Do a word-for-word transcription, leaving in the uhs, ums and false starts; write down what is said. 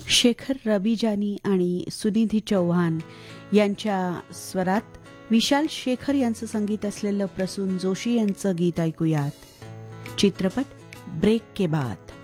शेखर रबिजानी आणि सुनिधी चौहान यांच्या स्वरात विशाल शेखर यांचं संगीत असलेलं प्रसून जोशी यांचं गीत ऐकूयात. चित्रपट ब्रेक के बाद.